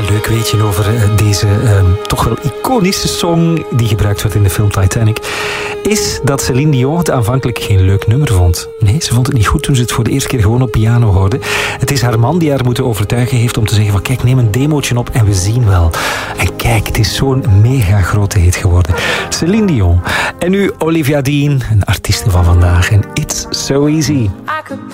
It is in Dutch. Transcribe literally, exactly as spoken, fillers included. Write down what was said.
leuk weetje over deze uh, toch wel iconische song die gebruikt wordt in de film Titanic, is dat Céline Dion het aanvankelijk geen leuk nummer vond. Nee, ze vond het niet goed toen ze het voor de eerste keer gewoon op piano hoorde. Het is haar man die haar moeten overtuigen heeft om te zeggen van kijk, neem een demootje op en we zien wel. En kijk, het is zo'n mega grote hit geworden. Céline Dion. En nu Olivia Dean, een artieste van vandaag. En It's So Easy.